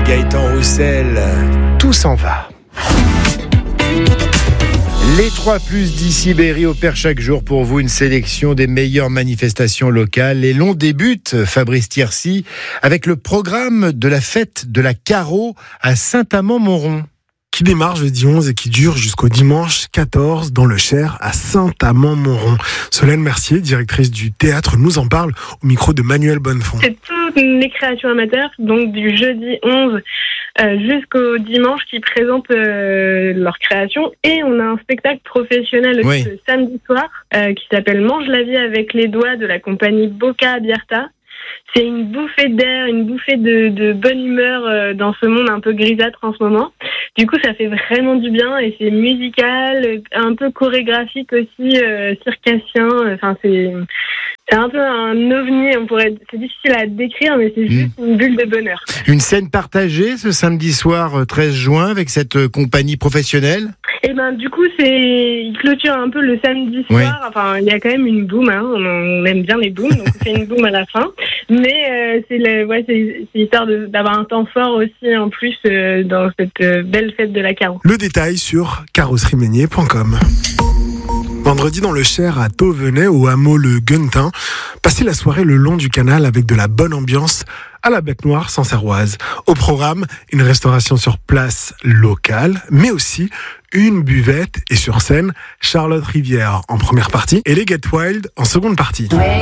Gaëtan Roussel, tout s'en va. Les 3+ d'ici Berry opèrent chaque jour pour vous une sélection des meilleures manifestations locales. Et l'on débute, Fabrice Thiercy, avec le programme de la fête de la Carreau à Saint-Amand-Montrond. Qui démarre jeudi 11 et qui dure jusqu'au dimanche 14 dans le Cher à Saint-Amand-Montrond. Solène Mercier, directrice du théâtre, nous en parle au micro de Manuel Bonnefond. C'est toutes les créations amateurs, donc du jeudi 11 jusqu'au dimanche qui présentent leurs créations. Et on a un spectacle professionnel aussi le samedi soir qui s'appelle Mange la vie avec les doigts de la compagnie Boca Abierta. C'est une bouffée d'air, une bouffée de bonne humeur dans ce monde un peu grisâtre en ce moment. Du coup, ça fait vraiment du bien et c'est musical, un peu chorégraphique aussi, circassien. Enfin, c'est un peu un ovni. C'est difficile à décrire, mais c'est juste une bulle de bonheur. Une scène partagée ce samedi soir 13 juin avec cette compagnie professionnelle. Et du coup, il clôture un peu le samedi soir. Oui. Enfin, il y a quand même une boum, hein. On aime bien les booms, donc on fait une boum à la fin. Mais c'est histoire d'avoir un temps fort aussi en plus dans cette belle fête de la Carreau. Le détail sur carrosseriemeunier.com. Vendredi dans le Cher à Tauvenay, au hameau Le Guntin, passez la soirée le long du canal avec de la bonne ambiance à la Bête Noire sancerroise. Au programme, une restauration sur place locale, mais aussi une buvette et sur scène, Charlotte Rivière en première partie et les Get Wild en seconde partie.